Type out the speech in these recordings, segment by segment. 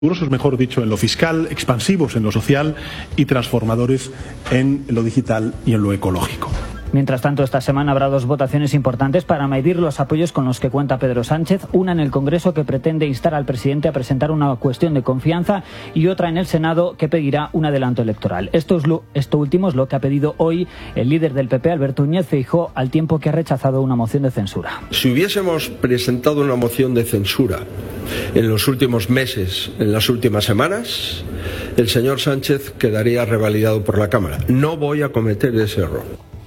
Mejor dicho, en lo fiscal, expansivos en lo social y transformadores en lo digital y en lo ecológico. Mientras tanto, esta semana habrá dos votaciones importantes para medir los apoyos con los que cuenta Pedro Sánchez. Una en el Congreso, que pretende instar al presidente a presentar una cuestión de confianza, y otra en el Senado, que pedirá un adelanto electoral. Esto último es lo que ha pedido hoy el líder del PP, Alberto Núñez Feijóo, al tiempo que ha rechazado una moción de censura. Si hubiésemos presentado una moción de censura en los últimos meses, en las últimas semanas, el señor Sánchez quedaría revalidado por la Cámara. No voy a cometer ese error.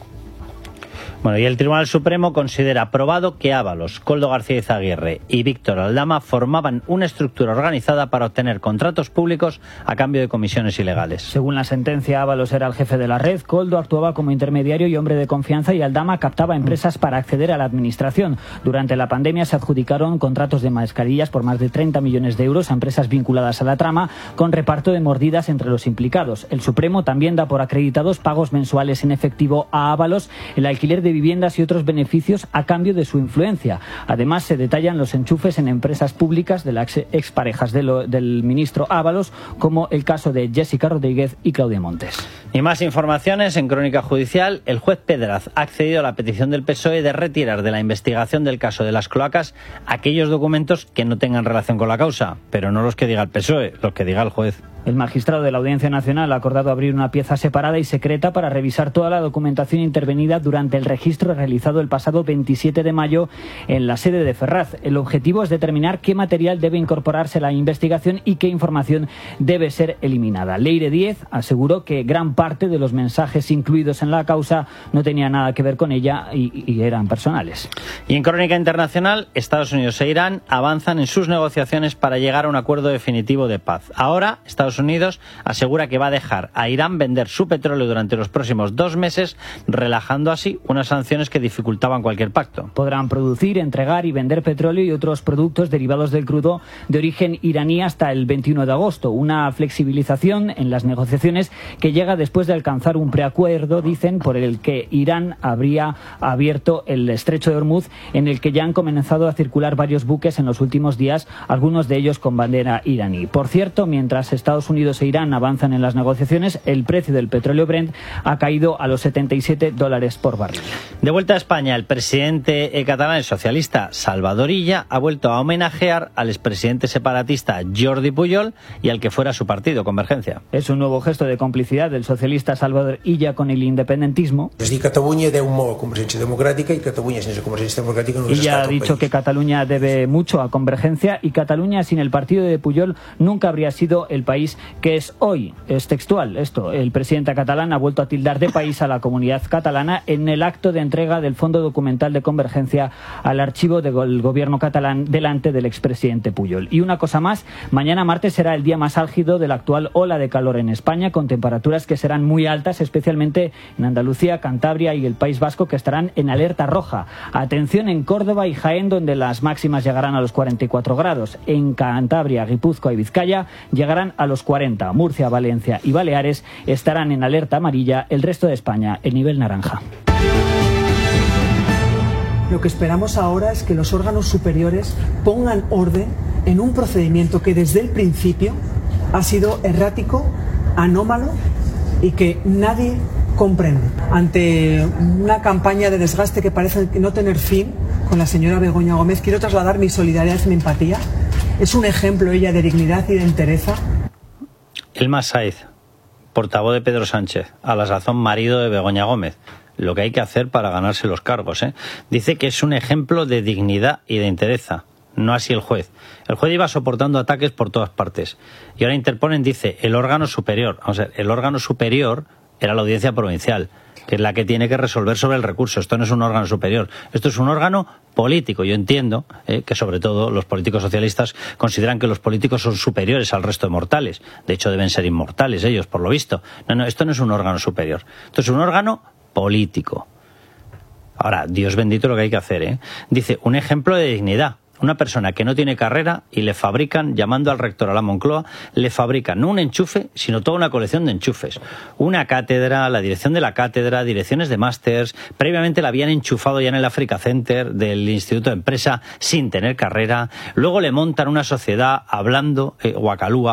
Bueno, y el Tribunal Supremo considera probado que Ábalos, Koldo García Izaguirre y Víctor Aldama formaban una estructura organizada para obtener contratos públicos a cambio de comisiones ilegales. Según la sentencia, Ábalos era el jefe de la red, Koldo actuaba como intermediario y hombre de confianza, y Aldama captaba empresas para acceder a la administración. Durante la pandemia se adjudicaron contratos de mascarillas por más de 30 millones de euros a empresas vinculadas a la trama, con reparto de mordidas entre los implicados. El Supremo también da por acreditados pagos mensuales en efectivo a Ábalos, el alquiler de viviendas y otros beneficios a cambio de su influencia. Además, se detallan los enchufes en empresas públicas de las exparejas del ministro Ábalos, como el caso de Jessica Rodríguez y Claudia Montes. Y más informaciones en Crónica Judicial. El juez Pedraz ha accedido a la petición del PSOE de retirar de la investigación del caso de las cloacas aquellos documentos que no tengan relación con la causa, pero no los que diga el PSOE, los que diga el juez. El magistrado de la Audiencia Nacional ha acordado abrir una pieza separada y secreta para revisar toda la documentación intervenida durante el registro realizado el pasado 27 de mayo en la sede de Ferraz. El objetivo es determinar qué material debe incorporarse a la investigación y qué información debe ser eliminada. Leire Díez aseguró que gran parte de los mensajes incluidos en la causa no tenía nada que ver con ella y eran personales. Y en Crónica Internacional, Estados Unidos e Irán avanzan en sus negociaciones para llegar a un acuerdo definitivo de paz. Ahora, Estados Unidos asegura que va a dejar a Irán vender su petróleo durante los próximos 2 meses, relajando así unas sanciones que dificultaban cualquier pacto. Podrán producir, entregar y vender petróleo y otros productos derivados del crudo de origen iraní hasta el 21 de agosto. Una flexibilización en las negociaciones que llega después de alcanzar un preacuerdo, dicen, por el que Irán habría abierto el estrecho de Hormuz, en el que ya han comenzado a circular varios buques en los últimos días, algunos de ellos con bandera iraní. Por cierto, mientras Estados Unidos e Irán avanzan en las negociaciones, el precio del petróleo Brent ha caído a los $77 por barril. De vuelta a España, el presidente catalán, el socialista Salvador Illa, ha vuelto a homenajear al expresidente separatista Jordi Pujol y al que fuera su partido, Convergencia. Es un nuevo gesto de complicidad del socialista Salvador Illa con el independentismo. Illa ha dicho que Cataluña debe mucho a Convergencia y Cataluña sin el partido de Pujol nunca habría sido el país que es hoy. Es textual esto. El presidente catalán ha vuelto a tildar de país a la comunidad catalana en el acto de entrega del Fondo Documental de Convergencia al archivo del gobierno catalán delante del expresidente Pujol. Y una cosa más, mañana martes será el día más álgido de la actual ola de calor en España, con temperaturas que serán muy altas, especialmente en Andalucía, Cantabria y el País Vasco, que estarán en alerta roja. Atención en Córdoba y Jaén, donde las máximas llegarán a los 44 grados. En Cantabria, Guipúzcoa y Vizcaya llegarán a los 40. Murcia, Valencia y Baleares estarán en alerta amarilla, el resto de España en nivel naranja. Lo que esperamos ahora es que los órganos superiores pongan orden en un procedimiento que desde el principio ha sido errático, anómalo y que nadie comprende. Ante una campaña de desgaste que parece no tener fin con la señora Begoña Gómez, quiero trasladar mi solidaridad y mi empatía. Es un ejemplo ella de dignidad y de entereza. Elma Sáez, portavoz de Pedro Sánchez, a la sazón marido de Begoña Gómez. Lo que hay que hacer para ganarse los cargos, Dice que es un ejemplo de dignidad y de entereza. No así el juez. El juez iba soportando ataques por todas partes. Y ahora interponen, dice, el órgano superior. Vamos a ver, el órgano superior era la Audiencia Provincial, que es la que tiene que resolver sobre el recurso. Esto no es un órgano superior. Esto es un órgano político. Yo entiendo que sobre todo los políticos socialistas consideran que los políticos son superiores al resto de mortales. De hecho, deben ser inmortales ellos, por lo visto. No, esto no es un órgano superior. Esto es un órgano político. Ahora, Dios bendito lo que hay que hacer, Dice, un ejemplo de dignidad. Una persona que no tiene carrera y le fabrican, llamando al rector a la Moncloa, le fabrican no un enchufe, sino toda una colección de enchufes. Una cátedra, la dirección de la cátedra, direcciones de másters, previamente la habían enchufado ya en el Africa Center del Instituto de Empresa sin tener carrera, luego le montan una sociedad hablando, Guacalúa,